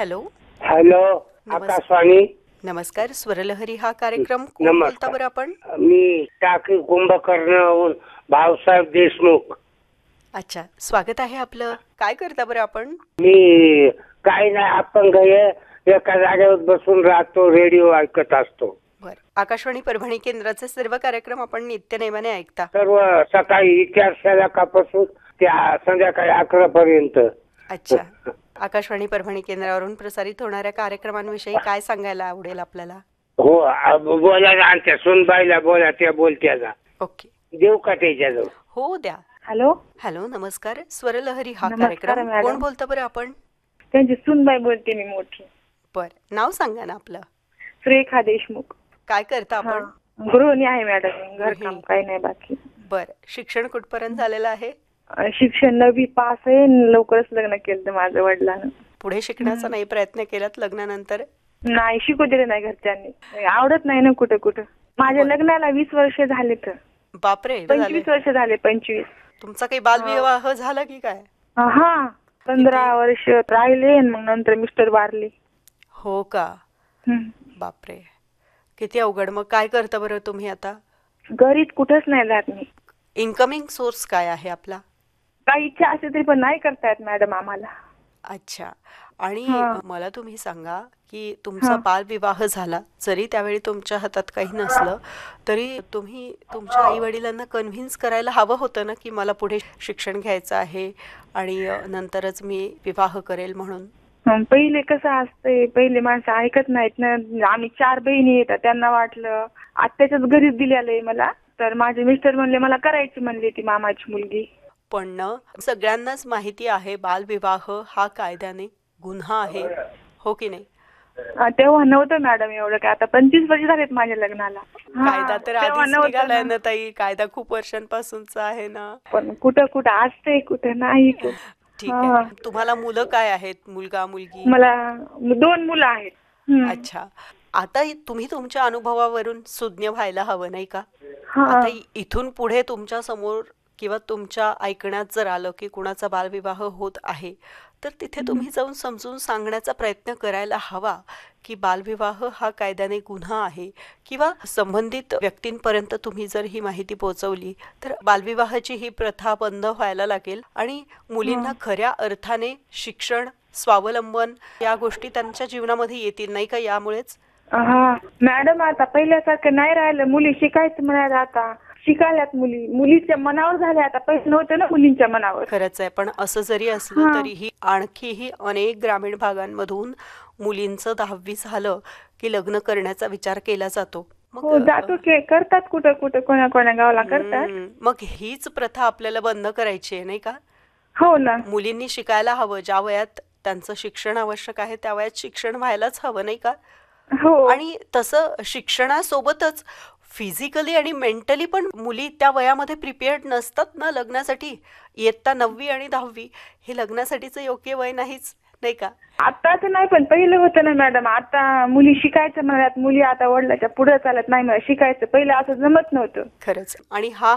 Hello. Hello, Akashvani. नमस्कार. स्वरलहरी हा कार्यक्रम कोण बोलता बरं आपण? मी टाकी कुंभकर्णहून भाऊसाहेब देशमुख. अच्छा, स्वागत आहे आपलं. काय करता बरं आपण? मी काही नाही, अपंग आहे, एका जागेवर बसून राहतो, रेडिओ ऐकत असतो. बर. आकाशवाणी परभणी केंद्राचे सर्व कार्यक्रम आपण नित्यनेमाने ऐकता? सर्व सकाळी 4:00 त्या संध्याकाळी 11 पर्यंत. अच्छा. आकाशवाणी परभणी केंद्रावरून प्रसारित होणाऱ्या कार्यक्रमांविषयी काय सांगायला आवडेल आपल्याला? हो, बोला ना, त्या सुनबाईला बोला, त्या बोलत्या जा. ओके. देऊ का त्याच्याजवळ? हो, द्या. हॅलो. हॅलो, नमस्कार. स्वरलहरी हा नमस्कार कार्यक्रम मॅडम. कोण बोलता बरं आपण? त्यांची सुनबाई बोलते मी, मोठी. बर, नाव सांगा ना आपलं. सुरेखा देशमुख. काय करता आपण? गृहिणी आहे मॅडम, घरकाम काही नाही बाकी. बर. शिक्षण कुठपर्यंत झालेलं आहे? शिक्षण 9वी पास आहे, लवकरच लग्न केलं माझं वडिलांनी. पुढे शिकण्याचा नाही प्रयत्न केलात लग्नानंतर? नाही, शिकू दिले नाही घरच्यांनी, आवडत नाही ना कुठं कुठं. माझ्या लग्नाला 20 वर्ष झाले, तर बापरे. 25 वर्ष झाले. 25. तुमचा काही बालविवाह झाला की काय? हा, 15 वर्ष राहिले, मग नंतर मिस्टर वारले. हो का? बापरे, किती अवघड. मग काय करता बरं तुम्ही आता? घरीच, कुठंच नाही जात मी. इन्कमिंग सोर्स काय आहे आपला? काही इच्छा असते तरी पण नाही करता येत मॅडम आम्हाला. अच्छा. आणि मला तुम्ही सांगा की तुमचा बालविवाह झाला, जरी त्यावेळी तुमच्या हातात काही नसलं तरी तुम्ही तुमच्या आई वडिलांना कन्व्हिन्स करायला हवं होतं ना की मला पुढे शिक्षण घ्यायचं आहे आणि नंतरच मी विवाह करेल म्हणून. पहिले कसं असतंय, पहिले माणसं ऐकत नाहीत ना. आम्ही 4 बहिणी आहेत, त्यांना वाटलं आत्याच्याच घरीच दिलेलं मला, तर माझे मिस्टर म्हणले मला करायची, म्हणले ती मामाची मुलगी. पण सगळ्यांनाच माहिती आहे बालविवाह हा कायद्याने गुन्हा आहे, हो की नाही? तेव्हा नव्हतं मॅडम एवढं काय. आता 25 वर्ष झालेत माझ्या लग्नाला. कायदा तर आधीच निघालाय ना ताई, कायदा खूप वर्षांपासूनचा आहे ना. पण कुठं कुठं असते, कुठं नाही. ठीक आहे. तुम्हाला मुलं काय आहेत? मुलगा मुलगी? मला 2 मुलं आहेत. अच्छा. आता तुम्ही तुमच्या अनुभवावरून सुज्ञ व्हायला हवं नाही का? आता इथून पुढे तुमच्या समोर किंवा तुमच्या ऐकण्यात जर आलं की कुणाचा बालविवाह होत आहे तर तिथे तुम्ही जाऊन समजून सांगण्याचा प्रयत्न करायला हवा की बालविवाह हा कायद्याने गुन्हा आहे, किंवा संबंधित व्यक्तींपर्यंत तुम्ही जर ही माहिती पोहोचवली तर बालविवाहाची ही प्रथा बंद व्हायला लागेल आणि मुलींना खऱ्या अर्थाने शिक्षण, स्वावलंबन या गोष्टी त्यांच्या जीवनामध्ये येतील नाही का यामुळेच? मॅडम, आता पहिल्यासारखं नाही राहिलं. मुली शिकायचं म्हणायला आता शिकायल्यात मुली, मुलीच्या मनावर झाल्या. आता पहिलं नव्हतं ना मुलींच्या मनावर. खरंच आहे. पण असं जरी असलं तरीही आणखीही अनेक ग्रामीण भागांमधून मुलींचं 10वी झालं की लग्न करण्याचा विचार केला जातो. हो, जातो की, करतात कुठं कुठं, कोणा कोणा गावाला करतात. मग हीच प्रथा आपल्याला बंद करायची आहे नाही का? हो ना. मुलींनी शिकायला हवं. ज्या वयात त्यांचं शिक्षण आवश्यक आहे त्या वयात शिक्षण व्हायलाच हवं नाही का? हो. आणि तसं शिक्षणासोबतच फिजिकली आणि मेंटली पण मुली त्या वयामध्ये प्रिपेअर्ड नसतात ना लग्नासाठी. इयत्ता 9वी आणि 10वी हे लग्नासाठीचं योग्य वय नाहीच नाही का? आताच नाही, पण पहिलं होतं ना मॅडम. आता मुली शिकायचं म्हणतात, मुली आता वडिलाच्या पुढे चालत नाही, शिकायचं. पहिलं असं जमत नव्हतं. खरंच. आणि हा